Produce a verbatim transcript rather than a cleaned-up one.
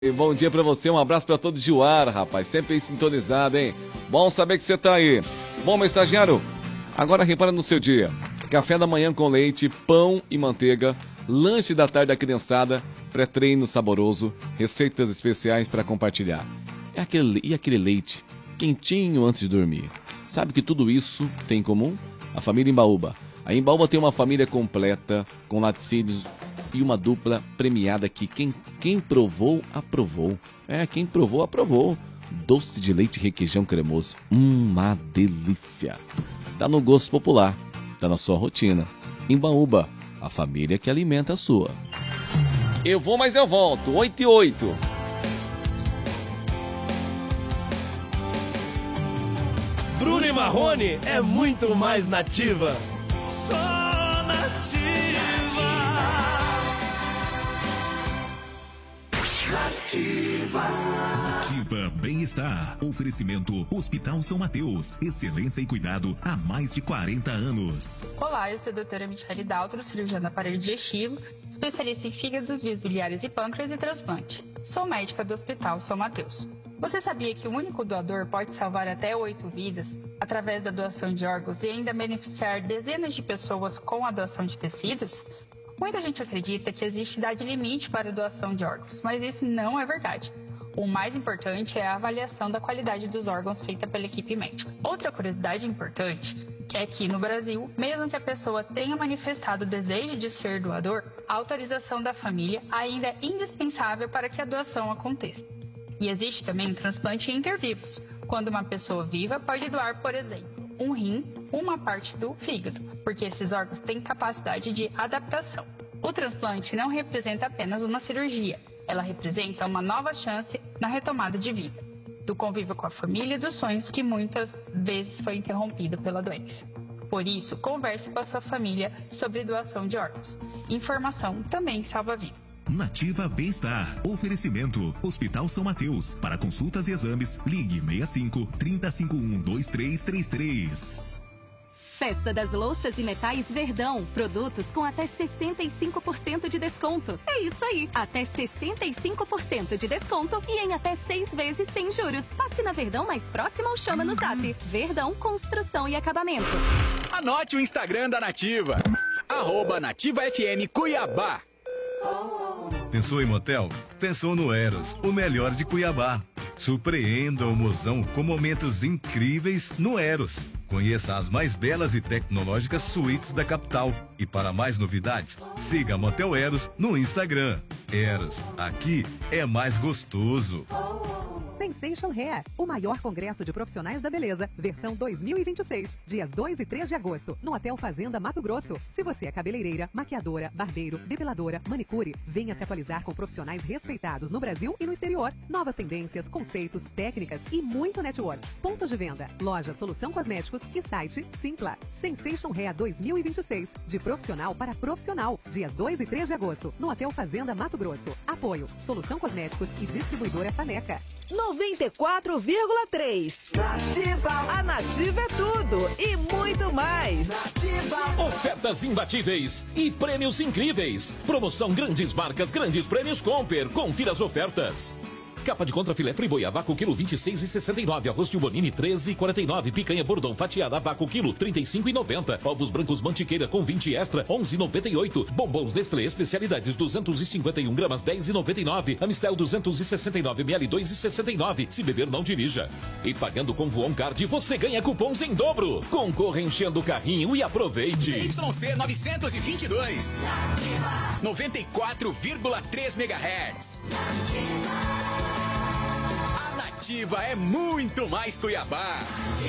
E bom dia pra você, um abraço pra todos de Uara, rapaz, sempre aí sintonizado, hein? Bom saber que você tá aí. Bom, meu estagiário, agora repara no seu dia. Café da manhã com leite, pão e manteiga, lanche da tarde da criançada, pré-treino saboroso, receitas especiais pra compartilhar. É aquele, e aquele leite quentinho antes de dormir. Sabe que tudo isso tem em comum? A família Embaúba. A Embaúba tem uma família completa, com laticínios e uma dupla premiada que quem, quem provou, aprovou. É, quem provou, aprovou. Doce de leite requeijão cremoso. Hum, uma delícia. Tá no gosto popular. Tá na sua rotina. Embaúba, a família que alimenta a sua. Eu vou, mas eu volto. oito e oito. Bruno e Marrone é muito mais nativa. Só nativa. Nativa. Nativa Bem-Estar. Oferecimento Hospital São Mateus. Excelência e cuidado há mais de quarenta anos. Olá, eu sou a doutora Michele Daltro, cirurgiã do aparelho digestivo, especialista em fígados, vias biliares e pâncreas e transplante. Sou médica do Hospital São Mateus. Você sabia que um único doador pode salvar até oito vidas através da doação de órgãos e ainda beneficiar dezenas de pessoas com a doação de tecidos? Muita gente acredita que existe idade limite para a doação de órgãos, mas isso não é verdade. O mais importante é a avaliação da qualidade dos órgãos feita pela equipe médica. Outra curiosidade importante é que, no Brasil, mesmo que a pessoa tenha manifestado o desejo de ser doador, a autorização da família ainda é indispensável para que a doação aconteça. E existe também o transplante intervivos, quando uma pessoa viva pode doar, por exemplo, um rim, uma parte do fígado, porque esses órgãos têm capacidade de adaptação. O transplante não representa apenas uma cirurgia, ela representa uma nova chance na retomada de vida, do convívio com a família e dos sonhos que muitas vezes foi interrompido pela doença. Por isso, converse com a sua família sobre doação de órgãos. Informação também salva vida. Nativa Bem-Estar. Oferecimento Hospital São Mateus. Para consultas e exames, ligue seis cinco, três cinco um, dois três três três. Festa das Louças e Metais Verdão. Produtos com até sessenta e cinco por cento de desconto. É isso aí, até sessenta e cinco por cento de desconto e em até seis vezes sem juros. Passe na Verdão mais próxima ou chama no zap. Verdão Construção e Acabamento. Anote o Instagram da Nativa. Arroba Nativa F M Cuiabá. Pensou em motel? Pensou no Eros, o melhor de Cuiabá. Surpreenda o mozão com momentos incríveis no Eros. Conheça as mais belas e tecnológicas suítes da capital. E para mais novidades, siga Motel Eros no Instagram. Eros, aqui é mais gostoso. Sensation Hair, o maior congresso de profissionais da beleza, versão dois mil e vinte e seis, dias dois e três de agosto, no Hotel Fazenda Mato Grosso. Se você é cabeleireira, maquiadora, barbeiro, depiladora, manicure, venha se atualizar com profissionais respeitados no Brasil e no exterior. Novas tendências, conceitos, técnicas e muito network. Pontos de venda, loja Solução Cosméticos e site Simpla. Sensation Hair dois mil e vinte e seis, de profissional para profissional, dias dois e três de agosto, no Hotel Fazenda Mato Grosso. Apoio, Solução Cosméticos e distribuidora Faneca. noventa e quatro vírgula três. Nativa. A Nativa é tudo e muito mais. Nativa. Ofertas imbatíveis e prêmios incríveis. Promoção Grandes Marcas, Grandes Prêmios Comper. Confira as ofertas. Capa de contrafilé friboi a vácuo quilo vinte e seis e sessenta e nove, arroz tio bonini treze e quarenta e nove, picanha bordão fatiada a vácuo quilo trinta e cinco e noventa, ovos brancos mantiqueira com vinte extra onze e noventa e oito, bombons Nestlé especialidades duzentos e cinquenta e um gramas dez e noventa e nove, Amistel duzentos e sessenta e nove mililitros dois e sessenta e nove, se beber não dirija. E pagando com Voon Card você ganha cupons em dobro. Concorra enchendo o carrinho e aproveite. Y C novecentos e vinte e dois. noventa e quatro vírgula três megahertz. Nativa é muito mais Cuiabá.